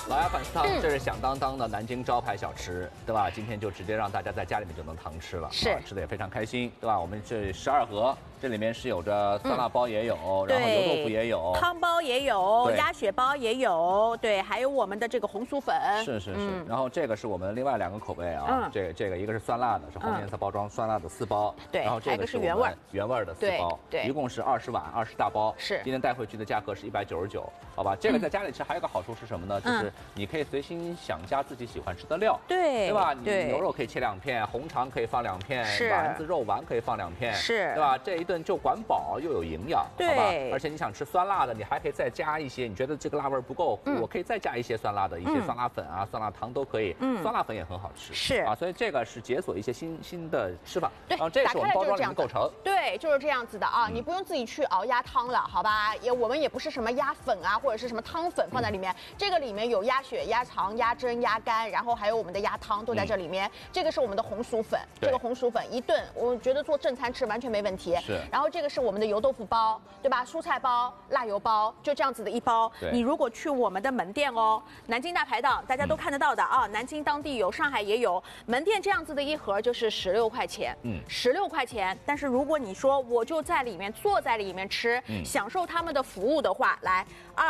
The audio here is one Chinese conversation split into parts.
老鸭粉丝汤，这是响当当的南京招牌小吃，对吧？今天就直接让大家在家里面就能堂吃了， 是吃的也非常开心，对吧？我们这12盒，这里面是有着酸辣包也有，然后油豆腐也有， 汤包也有，鸭血包也有，对，还有我们的这个红薯粉。 是。然后这个是我们另外2个口味啊，这个一个是酸辣的，是红颜色包装酸辣的4包， 对， 然后这个是原味的4包， 对， 一共是20碗20大包， 是。 今天带回去的价格是199，好吧？这个在家里吃还有个好处是什么呢？就是你可以随心想加自己喜欢吃的料， 对吧？你牛肉可以切2片，红肠可以放2片，丸子肉丸可以放2片， 是， 对吧？这一顿就管饱又有营养，好吧？而且你想吃酸辣的，你还可以再加一些，你觉得这个辣味不够，我可以再加一些酸辣的，一些酸辣粉啊、酸辣汤都可以，酸辣粉也很好吃， 是啊，所以这个是解锁一些新的吃法。 对， 然后这是我们包装里面构成， 对，就是这样子的啊，你不用自己去熬鸭汤了，好吧？我们也不是什么鸭粉啊，或者是什么汤粉放在里面，这个里面有鸭血、鸭肠、鸭胗、鸭肝，然后还有我们的鸭汤都在这里面。这个是我们的红薯粉，这个红薯粉一顿，我觉得做正餐吃完全没问题。 是。 然后这个是我们的油豆腐包，对吧？蔬菜包、辣油包，就这样子的一包。 你如果去我们的门店哦，南京大排档大家都看得到的啊，南京当地有，上海也有，门店这样子的一盒就是16块钱，16块钱。但是如果你说我就在里面坐在里面吃，享受他们的服务的话，来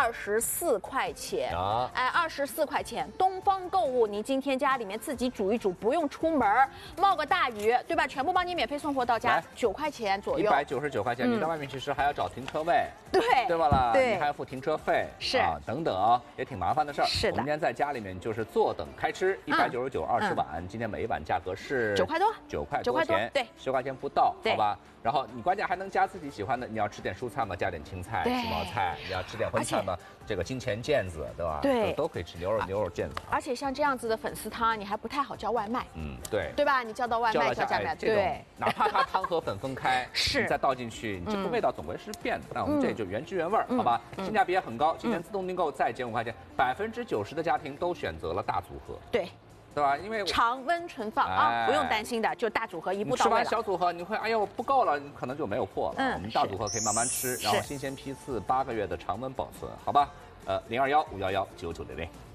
24块钱，哎，24块钱。东方购物，你今天家里面自己煮一煮，不用出门，冒个大雨，对吧？全部帮你免费送货到家，9块钱左右 ，199块钱。你在外面其实还要找停车位， 对吧啦？ 对， 你还要付停车费， 是啊，等等，也挺麻烦的事儿。 是的。 我们今天在家里面就是坐等开吃，199 20碗，今天每一碗价格是 9块多 ，9块多钱， 对 ，10块钱不到，好吧？然后你关键还能加自己喜欢的，你要吃点蔬菜嘛，加点青菜、鸡毛菜；你要吃点荤菜嘛，这个金钱腱子，对吧？ 对， 都可以吃牛肉腱子。 而且像这样子的粉丝汤，你还不太好叫外卖， 对吧？你叫到外卖叫下面，对， 哪怕它汤和粉分开， 是， 你再倒进去，你这个味道总归是变的。那我们这就原汁原味，好吧？性价比也很高，今天自动订购再减5块钱，90%的家庭都选择了大组合，对吧？因为常温存放啊，不用担心的，就大组合一步到位了。 吃完小组合，你会哎呦不够了，可能就没有货了。我们大组合可以慢慢吃，然后新鲜批次8个月的常温保存，好吧？021-511-9900。